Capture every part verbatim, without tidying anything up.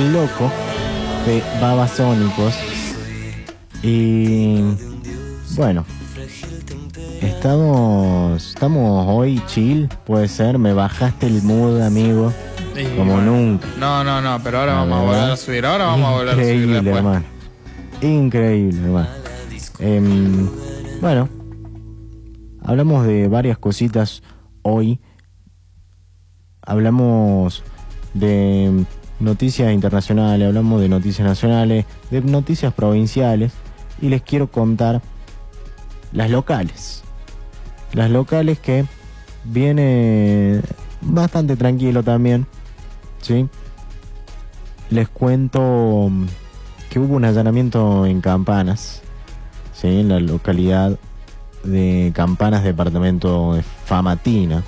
El Loco de Babasónicos. Y bueno, estamos estamos hoy chill, puede ser. Me bajaste el mood, amigo, sí, como bueno. nunca. No, no, no, pero ahora La vamos verdad, a volver a subir. Ahora vamos a volver a subir increíble, después. hermano. Increíble, hermano. Eh, bueno, hablamos de varias cositas hoy. Hablamos de noticias internacionales, hablamos de noticias nacionales, de noticias provinciales, y les quiero contar las locales. Las locales que viene bastante tranquilo también, ¿sí? Les cuento que hubo un allanamiento en Campanas, ¿sí? En la localidad de Campanas, departamento de Famatina.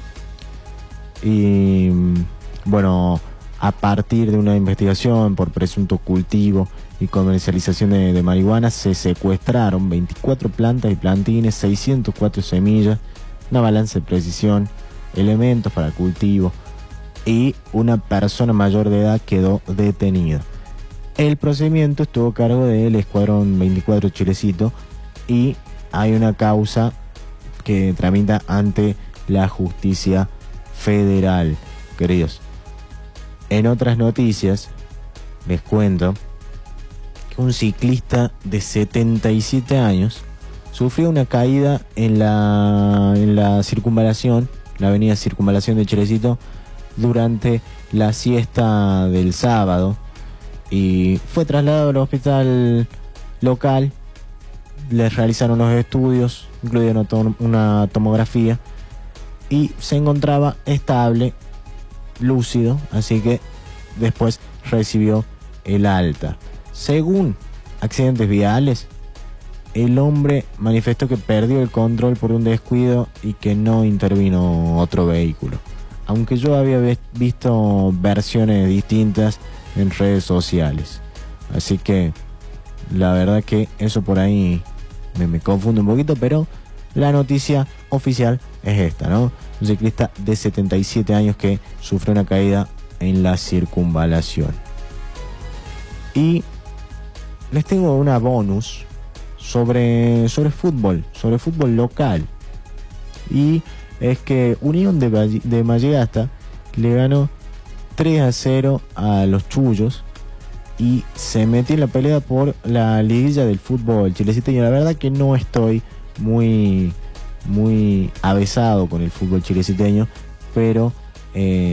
Y bueno, a partir de una investigación por presunto cultivo y comercialización de, de marihuana, se secuestraron veinticuatro plantas y plantines, seiscientas cuatro semillas, una balanza de precisión, elementos para cultivo, y una persona mayor de edad quedó detenida. El procedimiento estuvo a cargo del Escuadrón veinticuatro Chilecito y hay una causa que tramita ante la justicia federal, queridos. En otras noticias, les cuento que un ciclista de setenta y siete años sufrió una caída en la, en la circunvalación, la avenida Circunvalación de Chilecito, durante la siesta del sábado, y fue trasladado al hospital local. Les realizaron los estudios, incluida una, tom- una tomografía, y se encontraba estable, lúcido, así que después recibió el alta. Según accidentes viales, el hombre manifestó que perdió el control por un descuido y que no intervino otro vehículo, aunque yo había visto versiones distintas en redes sociales. Así que la verdad que eso por ahí me, me confunde un poquito, pero la noticia oficial es esta, ¿no? Un ciclista de setenta y siete años que sufrió una caída en la circunvalación. Y les tengo una bonus sobre, sobre fútbol, sobre fútbol local. Y es que Unión de, Valle, de Mallegasta le ganó tres a cero a los Chullos y se metió en la pelea por la liguilla del fútbol chileciteño. La verdad que no estoy muy, muy avesado con el fútbol chileciteño, pero eh,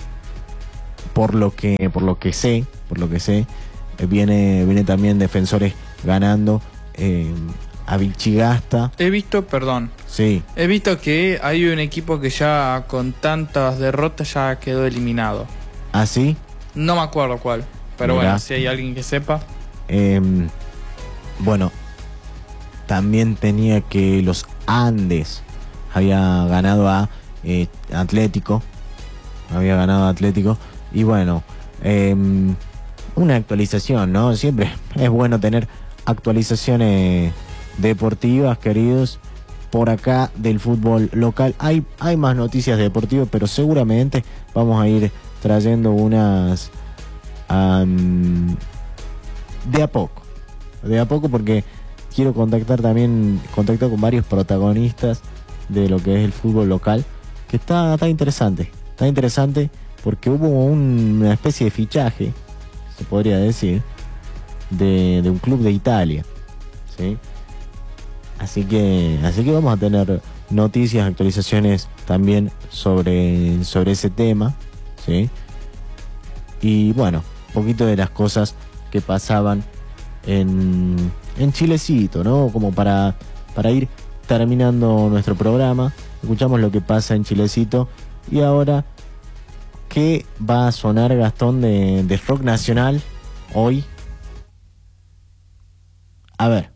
por lo que por lo que sé, por lo que sé, viene viene también Defensores ganando eh, a Vilchigasta. He visto, perdón, sí, he visto que hay un equipo que ya con tantas derrotas ya quedó eliminado. ¿Ah, sí? No me acuerdo cuál, pero Mirá. bueno, si hay alguien que sepa. Eh, bueno, también tenía que los Andes había ganado a eh, Atlético, había ganado a Atlético, y bueno, eh, una actualización, ¿no? Siempre es bueno tener actualizaciones deportivas, queridos, por acá del fútbol local. Hay, hay más noticias deportivas, pero seguramente vamos a ir trayendo unas um, de a poco, de a poco, porque quiero contactar también, contactar con varios protagonistas de lo que es el fútbol local, que está, está interesante, está interesante porque hubo un, una especie de fichaje, se podría decir, de, de un club de Italia, ¿sí? Así que, así que vamos a tener noticias, actualizaciones también sobre, sobre ese tema, ¿sí? Y bueno, un poquito de las cosas que pasaban en, en Chilecito, ¿no? Como para, para ir terminando nuestro programa. Escuchamos lo que pasa en Chilecito. Y ahora, ¿qué va a sonar, Gastón, de, de rock nacional hoy? A ver.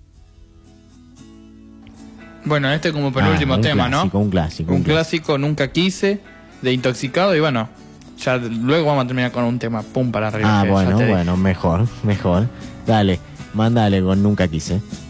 Bueno, este como penúltimo ah, tema, clásico, ¿no? Un clásico, un, un clásico, clásico, Nunca Quise, de Intoxicado, y bueno, ya luego vamos a terminar con un tema, pum, para arriba. Ah, que bueno, ya te bueno, dije. mejor, mejor. Dale, mándale con Nunca Quise.